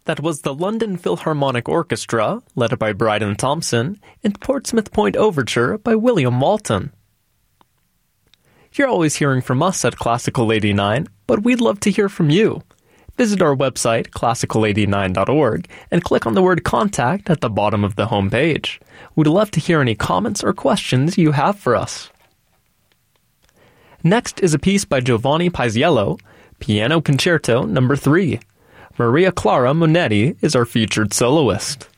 That was the London Philharmonic Orchestra, led by Bryden Thompson, and Portsmouth Point Overture by William Walton. You're always hearing from us at Classical 89, but we'd love to hear from you. Visit our website, classical89.org, and click on the word Contact at the bottom of the homepage. We'd love to hear any comments or questions you have for us. Next is a piece by Giovanni Paisiello, Piano Concerto No. 3. Maria Clara Monetti is our featured soloist.